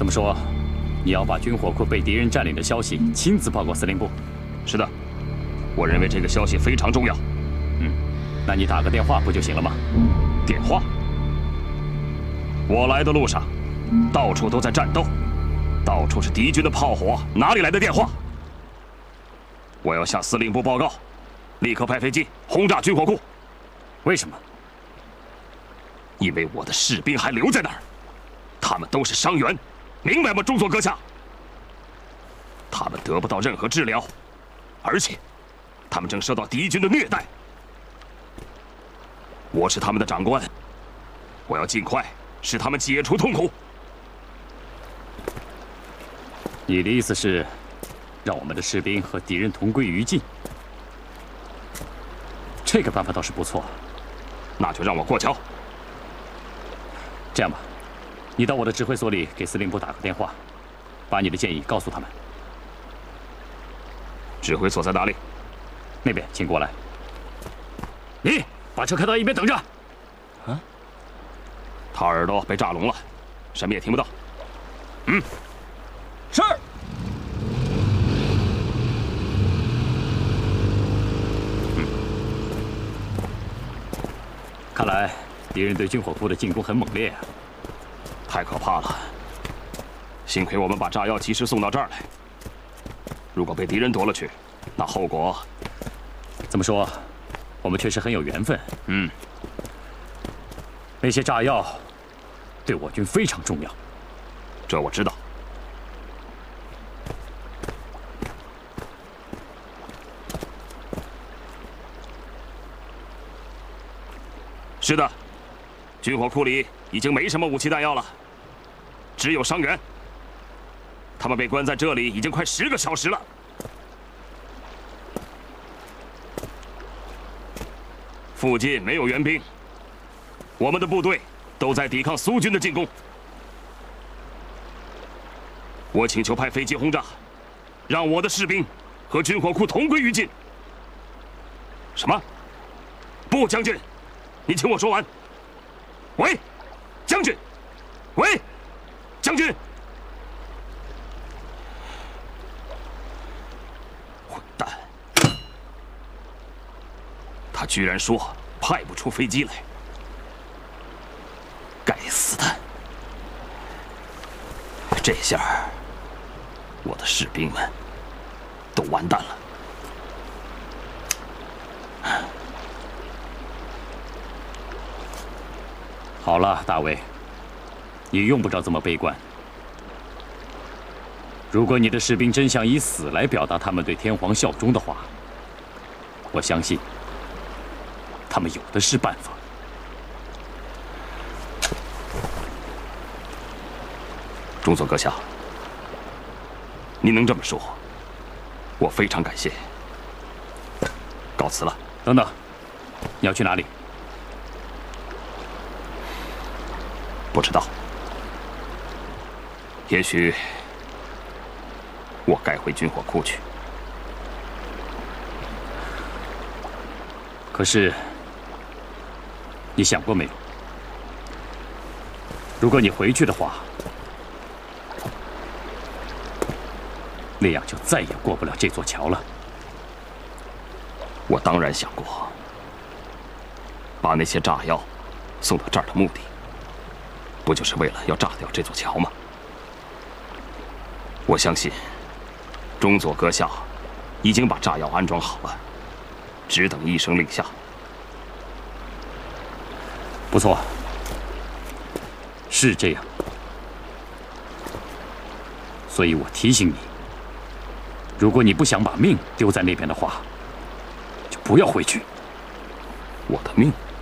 这么说，你要把军火库被敌人占领的消息亲自报告司令部？ 是的，我认为这个消息非常重要。 那你打个电话不就行了吗？ 电话？我来的路上，到处都在战斗，到处是敌军的炮火，哪里来的电话？我要向司令部报告，立刻派飞机轰炸军火库。 为什么？ 因为我的士兵还留在那儿，他们都是伤员，明白吗，中佐阁下？他们得不到任何治疗，而且他们正受到敌军的虐待。我是他们的长官，我要尽快使他们解除痛苦。 你的意思是，让我们的士兵和敌人同归于尽？这个办法倒是不错。 那就让我过桥。 这样吧，你到我的指挥所里给司令部打个电话，把你的建议告诉他们。 指挥所在哪里？ 那边，请过来。你把车开到一边等着。 啊？他耳朵被炸聋了，什么也听不到。 是。 看来敌人对军火库的进攻很猛烈啊！ 太可怕了！幸亏我们把炸药及时送到这儿来。如果被敌人夺了去，那后果…… 这么说，我们确实很有缘分。那些炸药对我军非常重要。 这我知道。是的，军火库里已经没什么武器弹药了，只有伤员。他们被关在这里已经快10个小时了。附近没有援兵，我们的部队都在抵抗苏军的进攻。我请求派飞机轰炸，让我的士兵和军火库同归于尽。什么？不，将军，你听我说完。喂，将军，喂，将军。混蛋！他居然说派不出飞机来。该死的！这下我的士兵们都完蛋了。 好了，大卫，你用不着这么悲观。如果你的士兵真想以死来表达他们对天皇效忠的话，我相信他们有的是办法。 中佐阁下，您能这么说，我非常感谢。告辞了。 等等，你要去哪里？ 不知道，也许我该回军火库去。 可是，你想过没有？如果你回去的话，那样就再也过不了这座桥了。 我当然想过，把那些炸药送到这儿的目的，不就是为了要炸掉这座桥吗？我相信，中佐阁下已经把炸药安装好了，只等一声令下。 不错，是这样。所以我提醒你，如果你不想把命丢在那边的话，就不要回去。 我的命？